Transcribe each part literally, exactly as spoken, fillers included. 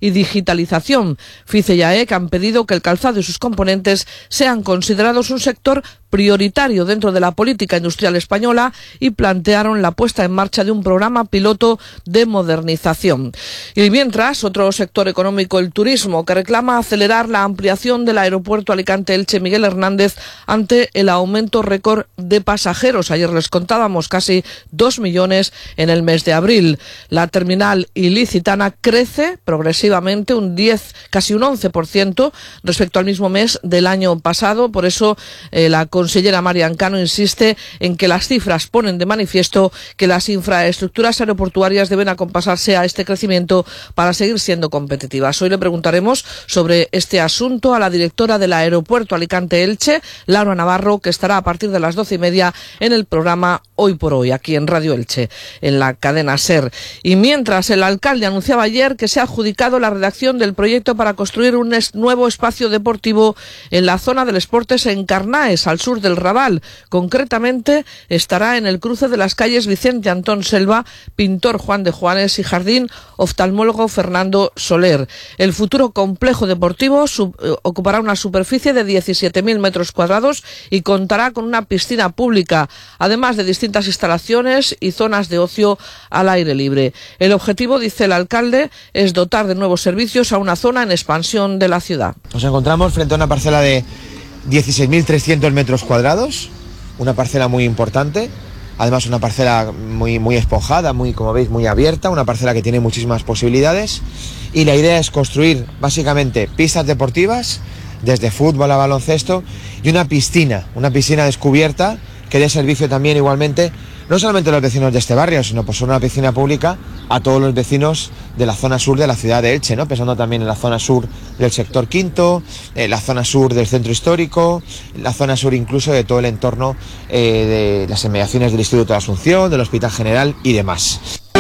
y digitalización. FICE y A E C han pedido que el calzado y sus componentes sean considerados un sector prioritario dentro de la política industrial española y plantearon la puesta en marcha de un programa piloto de modernización. Y mientras, otro sector económico, el turismo, que reclama acelerar la ampliación del aeropuerto Alicante-Elche Miguel Hernández ante el aumento récord de pasajeros. Ayer les contábamos casi dos millones en el mes de abril. La terminal ilicitana crece progresivamente un diez, casi un once por ciento respecto al mismo mes del año pasado. Por eso eh, la consellera Marian Cano insiste en que las cifras ponen de manifiesto que las infraestructuras aeroportuarias deben acompasarse a este crecimiento para seguir siendo competitivas. Hoy le preguntaremos sobre este asunto a la directora del aeropuerto Alicante-Elche, Laura Navarro, que estará a partir de las doce y media en el programa Hoy por Hoy, aquí en Radio Elche, en la cadena SER. Y mientras, el alcalde anunciaba ayer que se ha adjudicado la redacción del proyecto para construir un nuevo espacio deportivo en la zona del Esportes en Carnaes, al sur del Raval. Concretamente, estará en el cruce de las calles Vicente Antón Selva, Pintor Juan de Juanes y Jardín Oftalmólogo Fernando Soler. El futuro complejo deportivo sub, eh, ocupará una superficie de diecisiete mil metros cuadrados y contará con una piscina pública, además de distintas instalaciones y zonas de ocio al aire libre. El objetivo, dice el alcalde, es dotar de nuevos servicios a una zona en expansión de la ciudad. Nos encontramos frente a una parcela de dieciséis mil trescientos metros cuadrados, una parcela muy importante, además una parcela muy, muy esponjada, muy, como veis, muy abierta, una parcela que tiene muchísimas posibilidades, y la idea es construir básicamente pistas deportivas, desde fútbol a baloncesto, y una piscina, una piscina descubierta que dé servicio también igualmente, no solamente a los vecinos de este barrio, sino pues una piscina pública a todos los vecinos de la zona sur de la ciudad de Elche, ¿no? Pensando también en la zona sur del sector quinto, en la zona sur del centro histórico, la zona sur incluso de todo el entorno eh, de las inmediaciones del Instituto de Asunción, del Hospital General y demás.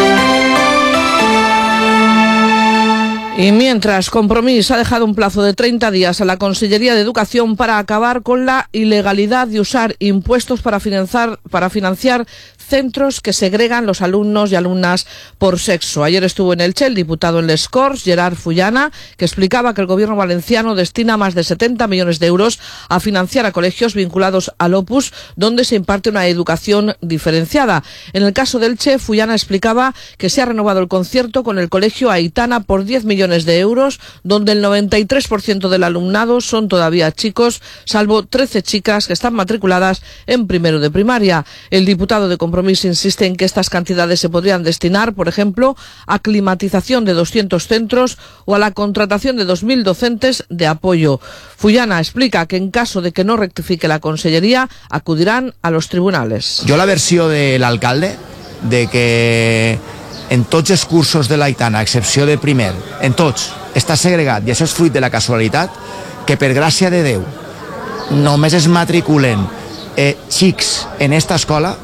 Y mientras, Compromís ha dejado un plazo de treinta días a la Consellería de Educación para acabar con la ilegalidad de usar impuestos para financiar, para financiar centros que segregan los alumnos y alumnas por sexo. Ayer estuvo en Elche el diputado en Les Corts, Gerard Fullana, que explicaba que el gobierno valenciano destina más de setenta millones de euros a financiar a colegios vinculados al Opus, donde se imparte una educación diferenciada. En el caso de Elche, Fullana explicaba que se ha renovado el concierto con el colegio Aitana por diez millones de euros, donde el noventa y tres por ciento del alumnado son todavía chicos, salvo trece chicas que están matriculadas en primero de primaria. El diputado de Compromís insiste en que estas cantidades se podrían destinar, por ejemplo, a climatización de doscientos centros o a la contratación de dos mil docentes de apoyo. Fullana explica que en caso de que no rectifique la Consellería, acudirán a los tribunales. Jo la versió de l'alcalde de que en tots els cursos de l'Aitana, a excepció de primer, en tots, està segregat, i això és fruit de la casualitat, que per gràcia de Déu només es matriculen eh, xics en esta escola,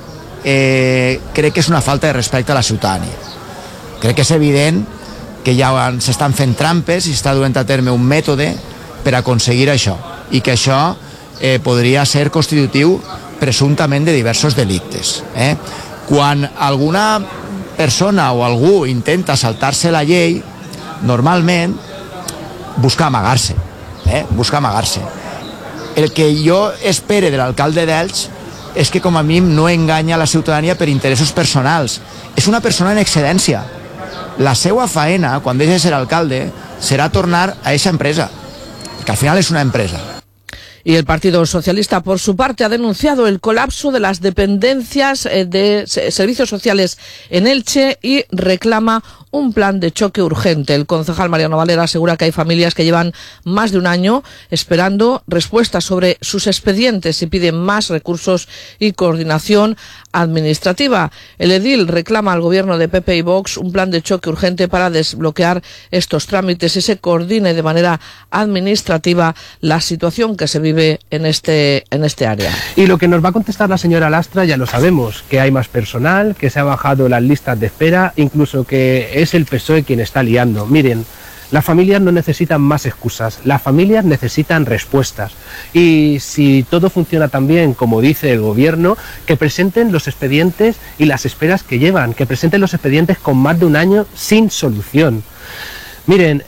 eh, crec que és una falta de respecte a la ciutadania. Crec que és evident que ja s'estan fent trampes i s'està duent a terme un mètode per aconseguir això, i que això eh, podria ser constitutiu presumptament de diversos delictes. Eh? Quan alguna persona o algú intenta saltar-se la llei, normalment busca amagar-se, eh? busca amagar-se. El que jo espere de l'alcalde d'Elx és que com a mínim no enganya la ciutadania per interessos personals. És una persona en excedència. La seva faena, quan deixi de ser alcalde, serà tornar a aquesta empresa, que al final és una empresa. Y el Partido Socialista, por su parte, ha denunciado el colapso de las dependencias de servicios sociales en Elche y reclama un plan de choque urgente. El concejal Mariano Valera asegura que hay familias que llevan más de un año esperando respuestas sobre sus expedientes y piden más recursos y coordinación administrativa. El edil reclama al gobierno de P P y Vox un plan de choque urgente para desbloquear estos trámites y se coordine de manera administrativa la situación que se vive en este, en este área. Y lo que nos va a contestar la señora Lastra ya lo sabemos, que hay más personal, que se ha bajado las listas de espera, incluso que es el P S O E quien está liando. Miren, las familias no necesitan más excusas, las familias necesitan respuestas. Y si todo funciona tan bien como dice el gobierno, que presenten los expedientes y las esperas que llevan, que presenten los expedientes con más de un año sin solución. Miren,